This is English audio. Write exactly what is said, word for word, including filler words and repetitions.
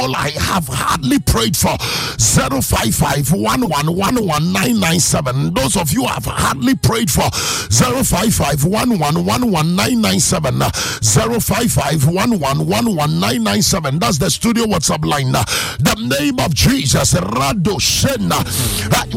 all I have hardly prayed for. Zero five five one one one one nine nine seven. Those of you have hardly prayed for. Zero five five one one one one nine nine seven. Zero five five one one one one nine nine seven. That's the studio WhatsApp line. The name of Jesus, Rado Shena.